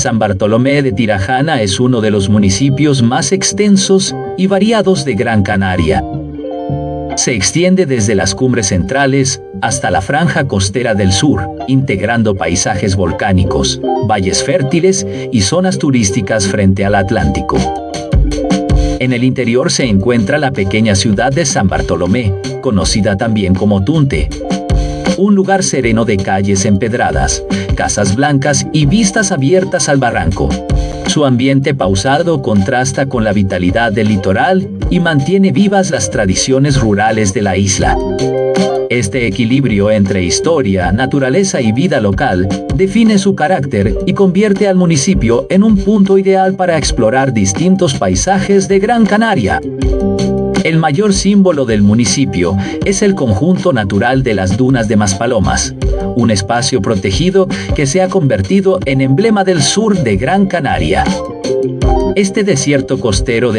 San Bartolomé de Tirajana es uno de los municipios más extensos y variados de Gran Canaria. Se extiende desde las cumbres centrales hasta la franja costera del sur, integrando paisajes volcánicos, valles fértiles y zonas turísticas frente al Atlántico. En el interior se encuentra la pequeña ciudad de San Bartolomé, conocida también como Tunte. Un lugar sereno de calles empedradas, casas blancas y vistas abiertas al barranco. Su ambiente pausado contrasta con la vitalidad del litoral y mantiene vivas las tradiciones rurales de la isla. Este equilibrio entre historia, naturaleza y vida local define su carácter y convierte al municipio en un punto ideal para explorar distintos paisajes de Gran Canaria. El mayor símbolo del municipio es el conjunto natural de las dunas de Maspalomas, un espacio protegido que se ha convertido en emblema del sur de Gran Canaria. Este desierto costero de